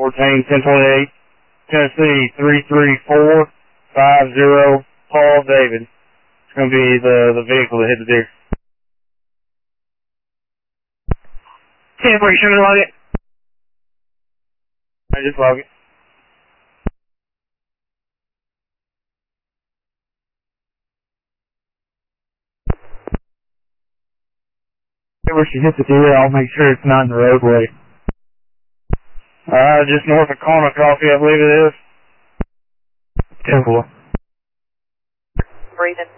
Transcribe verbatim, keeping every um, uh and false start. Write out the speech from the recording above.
fourteen, ten twenty-eight, Tennessee three three four five zero, Paul David. It's going to be the, the vehicle that hit the deer. ten forty, show me log it. I just log it. Where she hit the deer, I'll make sure it's not in the roadway. Uh, just north of Corner Coffee, I believe it is. ten four. Breathing.